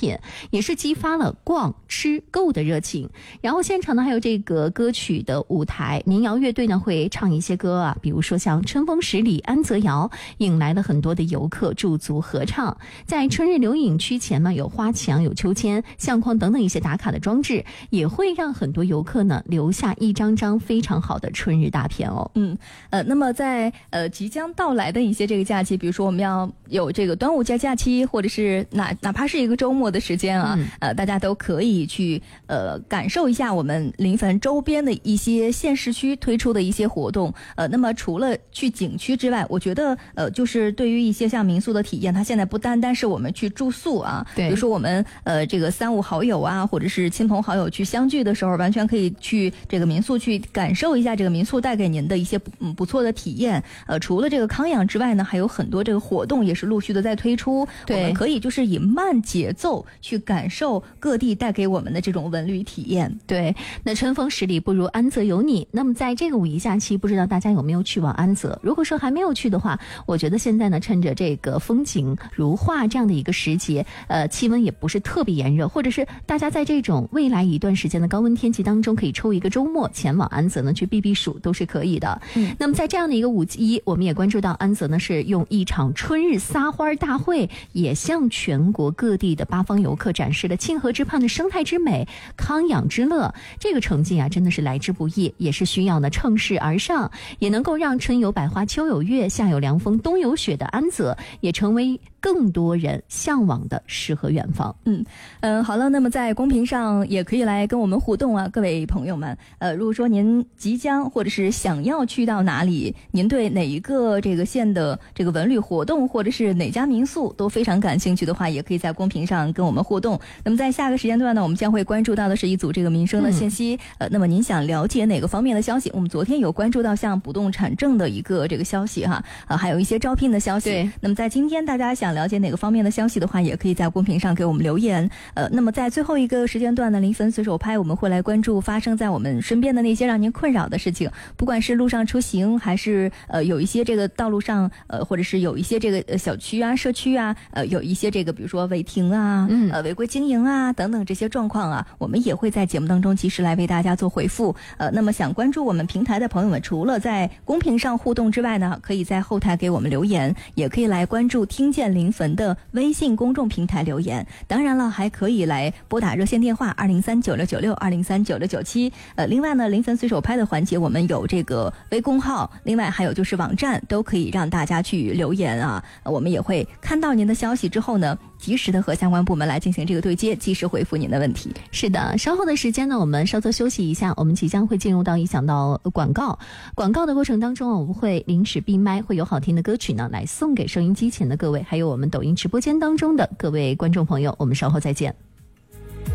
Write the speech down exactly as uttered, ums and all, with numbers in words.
品，也是激发了逛、吃、购的热情。然后现场呢还有这个歌曲的舞台，民谣乐队呢会唱一些歌啊，比如说像春风十里安则谣，引来了很多的游客驻足合唱。在春日留影区前呢有花墙、有秋千、相框等等一些打卡的装置，也会让很多游客呢留下一张张非常好的春日大片哦。 嗯，呃，那么在呃即将到来的一些这个假期，比如说我们要有这个端午节假期，或者是哪哪怕是一个周末的时间啊，嗯、呃，大家都可以去呃感受一下我们临汾周边的一些县市区推出的一些活动。呃，那么除了去景区之外，我觉得呃就是对于一些像民宿的体验，它现在不单单是我们去住宿啊， 对， 比如说我们呃这个三五好友啊，或者是亲朋好友去相聚的时候，完全可以去这个民宿去感受一下这个民宿带给您的一些嗯不错的体验。呃，除了这个康养之外呢，还有很多这个活动也是陆续的在推出， 对， 我们可以就是以慢节奏去感受各地带给我们的这种文旅体验。 对，那春风十里不如安则有你。那么在这个五一假期，不知道大家有没有去往安则？如果说还没有去的话，我觉得现在呢，趁着这个风景如画这样的一个时节，呃，气温也不是特别炎热，或者是大家在这种未来一段时间的高温天气当中，可以抽一个周末前往安则呢去避避暑，都是可以的。嗯，那么在这样的一个五一，我们也关注到安则呢是用一场春日撒花大会，也向全国各地的八方游客展示了沁河之畔的生态之美、康养之乐。这个成绩啊，真的是来之不易，也是需要呢乘势而上，也能够让春有百花、秋有月、夏有凉风、冬有雪的安则，也成为更多人向往的诗和远方。 嗯嗯、呃，好了，那么在公屏上也可以来跟我们互动啊，各位朋友们。呃，如果说您即将或者是想要去到哪里，您对哪一个这个县的这个文旅活动或者是哪家民宿都非常感兴趣的话，也可以在公屏上跟我们互动。那么在下个时间段呢，我们将会关注到的是一组这个民生的信息。嗯、呃，那么您想了解哪个方面的消息？我们昨天有关注到像不动产证的一个这个消息哈，啊，还有一些招聘的消息。 对。 那么在今天大家想了解哪个方面的消息的话，也可以在公屏上给我们留言。呃，那么在最后一个时间段呢，临汾随手拍我们会来关注发生在我们身边的那些让您困扰的事情，不管是路上出行，还是呃有一些这个道路上呃或者是有一些这个呃小区啊、社区啊，呃有一些这个比如说违停啊、嗯、呃违规经营啊等等这些状况啊，我们也会在节目当中及时来为大家做回复。呃，那么想关注我们平台的朋友们，除了在公屏上互动之外呢，可以在后台给我们留言，也可以来关注听见临汾的微信公众平台留言。当然了，还可以来拨打热线电话二零三九六九六二零三九六九七。呃，另外呢，临汾随手拍的环节，我们有这个微公号，另外还有就是网站，都可以让大家去留言啊。我们也会看到您的消息之后呢，及时的和相关部门来进行这个对接，及时回复您的问题。 是的，稍后的时间呢，我们稍作休息一下，我们即将会进入到一讲到广告。广告的过程当中，我们会临时闭麦，会有好听的歌曲呢来送给收音机前的各位，还有我们抖音直播间当中的各位观众朋友。我们稍后再见。